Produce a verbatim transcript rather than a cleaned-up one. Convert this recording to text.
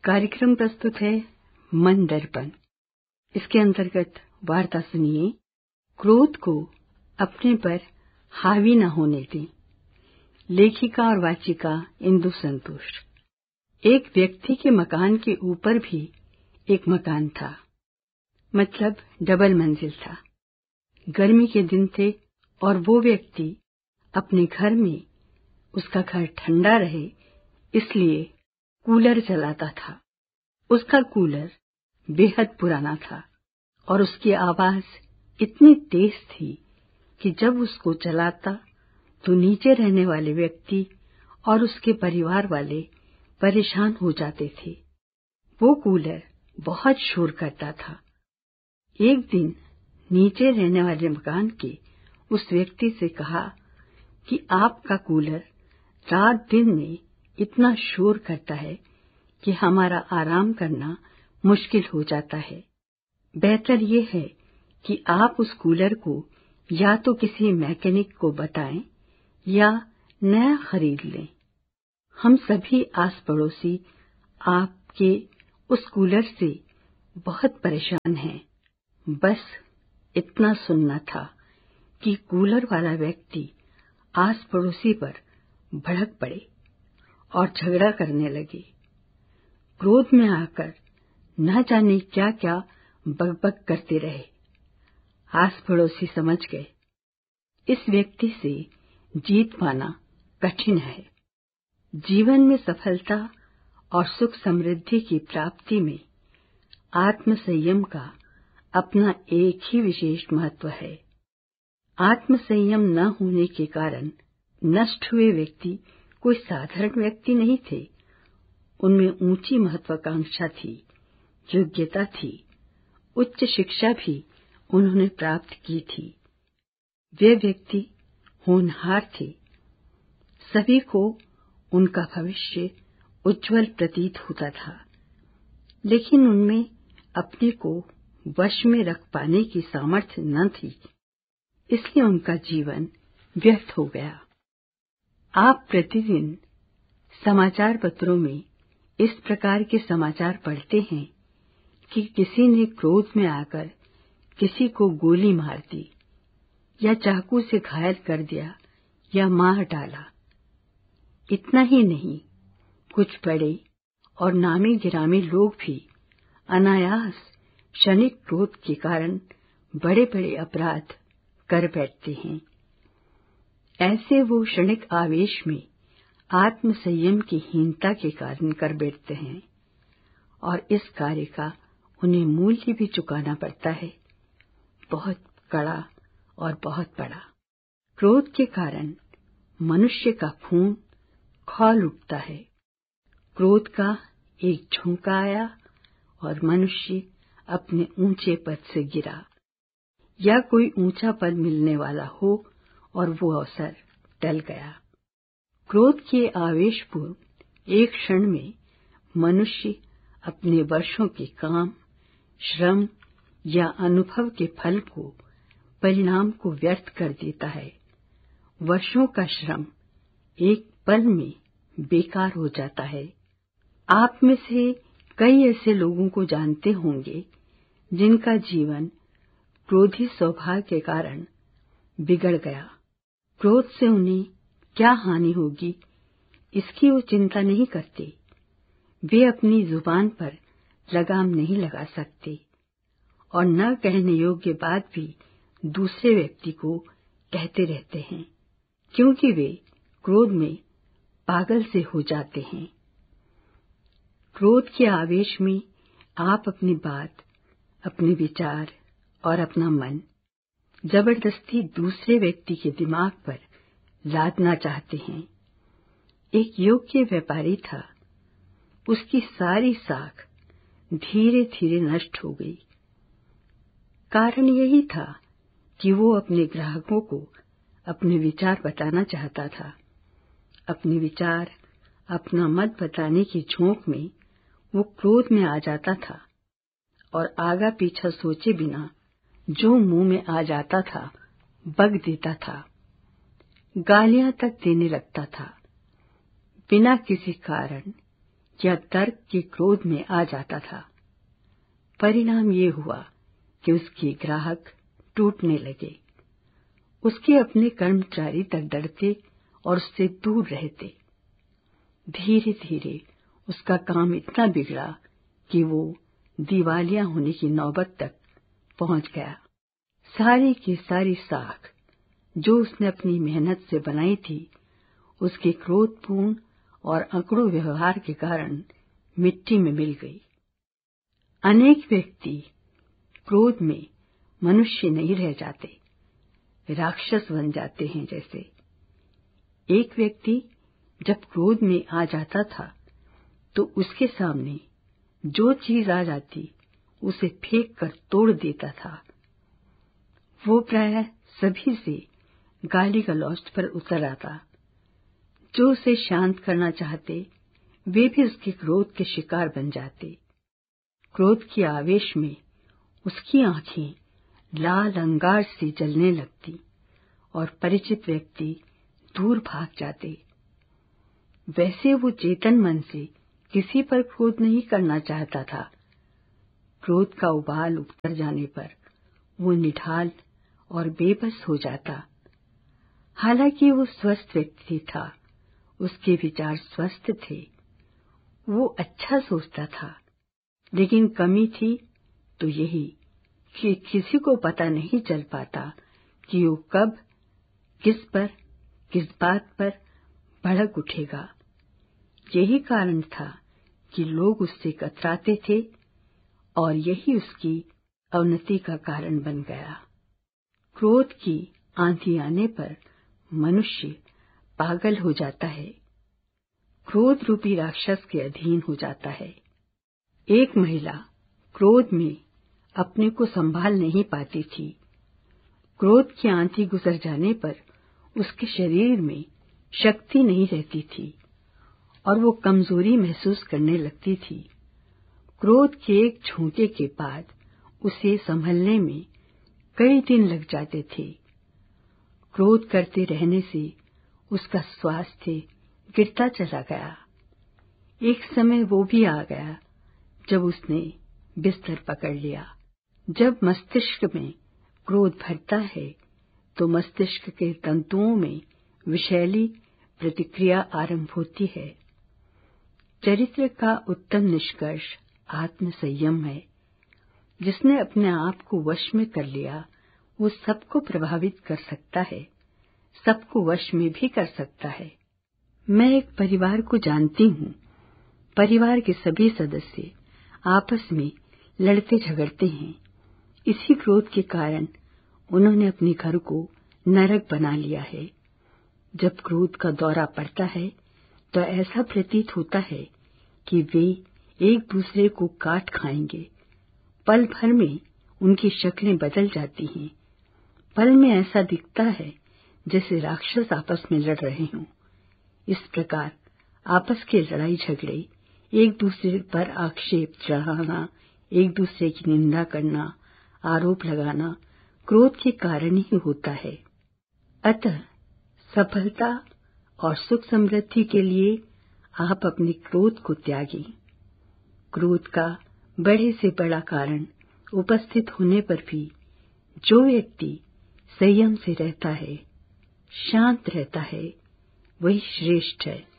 कार्यक्रम प्रस्तुत है मन दर्पण। इसके अंतर्गत वार्ता सुनिए, क्रोध को अपने पर हावी न होने दें। लेखिका और वाचिका इंदु संतोष। एक व्यक्ति के मकान के ऊपर भी एक मकान था, मतलब डबल मंजिल था। गर्मी के दिन थे और वो व्यक्ति अपने घर में, उसका घर ठंडा रहे इसलिए कूलर चलाता था। उसका कूलर बेहद पुराना था और उसकी आवाज इतनी तेज थी कि जब उसको चलाता तो नीचे रहने वाले व्यक्ति और उसके परिवार वाले परेशान हो जाते थे। वो कूलर बहुत शोर करता था। एक दिन नीचे रहने वाले मकान के उस व्यक्ति से कहा कि आपका कूलर रात दिन में इतना शोर करता है कि हमारा आराम करना मुश्किल हो जाता है। बेहतर ये है कि आप उस कूलर को या तो किसी मैकेनिक को बताएं या नया खरीद लें। हम सभी आस पड़ोसी आपके उस कूलर से बहुत परेशान हैं। बस इतना सुनना था कि कूलर वाला व्यक्ति आस पड़ोसी पर भड़क पड़े और झगड़ा करने लगे। क्रोध में आकर न जाने क्या क्या बकबक करते रहे। आस पड़ोसी समझ गए, इस व्यक्ति से जीत पाना कठिन है। जीवन में सफलता और सुख समृद्धि की प्राप्ति में आत्म संयम का अपना एक ही विशेष महत्व है। आत्म संयम न होने के कारण नष्ट हुए व्यक्ति कोई साधारण व्यक्ति नहीं थे। उनमें ऊंची महत्वाकांक्षा थी, योग्यता थी, उच्च शिक्षा भी उन्होंने प्राप्त की थी। वे व्यक्ति होनहार थे। सभी को उनका भविष्य उज्जवल प्रतीत होता था, लेकिन उनमें अपने को वश में रख पाने की सामर्थ्य न थी, इसलिए उनका जीवन व्यर्थ हो गया। आप प्रतिदिन समाचार पत्रों में इस प्रकार के समाचार पढ़ते हैं कि किसी ने क्रोध में आकर किसी को गोली मार दी या चाकू से घायल कर दिया या मार डाला। इतना ही नहीं, कुछ बड़े और नामी गिरामी लोग भी अनायास क्षणिक क्रोध के कारण बड़े बड़े अपराध कर बैठते हैं। ऐसे वो क्षणिक आवेश में आत्म संयम की हीनता के कारण कर बैठते हैं और इस कार्य का उन्हें मूल्य भी चुकाना पड़ता है, बहुत कड़ा और बहुत बड़ा। क्रोध के कारण मनुष्य का खून खौल उठता है। क्रोध का एक झोंका आया और मनुष्य अपने ऊंचे पद से गिरा, या कोई ऊंचा पद मिलने वाला हो और वो अवसर टल गया। क्रोध के आवेशपूर्ण एक क्षण में मनुष्य अपने वर्षों के काम, श्रम या अनुभव के फल को, परिणाम को व्यर्थ कर देता है। वर्षों का श्रम एक पल में बेकार हो जाता है। आप में से कई ऐसे लोगों को जानते होंगे जिनका जीवन क्रोधी स्वभाव के कारण बिगड़ गया। क्रोध से उन्हें क्या हानि होगी इसकी वो चिंता नहीं करते। वे अपनी जुबान पर लगाम नहीं लगा सकते और न कहने योग्य बात भी दूसरे व्यक्ति को कहते रहते हैं, क्योंकि वे क्रोध में पागल से हो जाते हैं। क्रोध के आवेश में आप अपनी बात, अपने विचार और अपना मन जबरदस्ती दूसरे व्यक्ति के दिमाग पर लादना चाहते हैं। एक योग्य व्यापारी था, उसकी सारी साख धीरे धीरे नष्ट हो गई। कारण यही था कि वो अपने ग्राहकों को अपने विचार बताना चाहता था। अपने विचार, अपना मत बताने की झोंक में वो क्रोध में आ जाता था और आगा पीछा सोचे बिना जो मुंह में आ जाता था बक देता था, गालियां तक देने लगता था। बिना किसी कारण या तर्क के क्रोध में आ जाता था। परिणाम ये हुआ कि उसके ग्राहक टूटने लगे। उसके अपने कर्मचारी तक डरते और उससे दूर रहते। धीरे धीरे उसका काम इतना बिगड़ा कि वो दिवालिया होने की नौबत तक पहुंच गया। सारी की सारी साख जो उसने अपनी मेहनत से बनाई थी, उसके क्रोधपूर्ण और अकड़ू व्यवहार के कारण मिट्टी में मिल गई। अनेक व्यक्ति क्रोध में मनुष्य नहीं रह जाते, राक्षस बन जाते हैं। जैसे एक व्यक्ति जब क्रोध में आ जाता था तो उसके सामने जो चीज आ जाती उसे फेंक कर तोड़ देता था। वो प्रायः सभी से गाली गलौज पर उतर आता। जो उसे शांत करना चाहते वे भी उसके क्रोध के शिकार बन जाते। क्रोध के आवेश में उसकी आंखें लाल अंगार से जलने लगती और परिचित व्यक्ति दूर भाग जाते। वैसे वो चेतन मन से किसी पर क्रोध नहीं करना चाहता था। क्रोध का उबाल उतर जाने पर वो निढाल और बेबस हो जाता। हालांकि वो स्वस्थ व्यक्ति था, उसके विचार स्वस्थ थे, वो अच्छा सोचता था, लेकिन कमी थी तो यही कि किसी को पता नहीं चल पाता कि वो कब किस पर किस बात पर भड़क उठेगा। यही कारण था कि लोग उससे कतराते थे और यही उसकी अवनति का कारण बन गया। क्रोध की आंधी आने पर मनुष्य पागल हो जाता है, क्रोध रूपी राक्षस के अधीन हो जाता है। एक महिला क्रोध में अपने को संभाल नहीं पाती थी। क्रोध की आंधी गुजर जाने पर उसके शरीर में शक्ति नहीं रहती थी और वो कमजोरी महसूस करने लगती थी। क्रोध के एक झोंके के बाद उसे संभलने में कई दिन लग जाते थे। क्रोध करते रहने से उसका स्वास्थ्य गिरता चला गया। एक समय वो भी आ गया जब उसने बिस्तर पकड़ लिया। जब मस्तिष्क में क्रोध भरता है तो मस्तिष्क के तंतुओं में विषैली प्रतिक्रिया आरंभ होती है। चरित्र का उत्तम निष्कर्ष आत्म संयम है। जिसने अपने आप को वश में कर लिया वो सबको प्रभावित कर सकता है, सबको वश में भी कर सकता है। मैं एक परिवार को जानती हूँ। परिवार के सभी सदस्य आपस में लड़ते झगड़ते हैं। इसी क्रोध के कारण उन्होंने अपने घर को नरक बना लिया है। जब क्रोध का दौरा पड़ता है तो ऐसा प्रतीत होता है कि वे एक दूसरे को काट खाएंगे। पल भर में उनकी शक्लें बदल जाती हैं। पल में ऐसा दिखता है जैसे राक्षस आपस में लड़ रहे हों। इस प्रकार आपस के लड़ाई झगड़े, एक दूसरे पर आक्षेप चढ़ाना, एक दूसरे की निंदा करना, आरोप लगाना क्रोध के कारण ही होता है। अतः सफलता और सुख समृद्धि के लिए आप अपने क्रोध को त्यागें। क्रोध का बड़े से बड़ा कारण उपस्थित होने पर भी जो व्यक्ति संयम से रहता है, शांत रहता है, वही श्रेष्ठ है।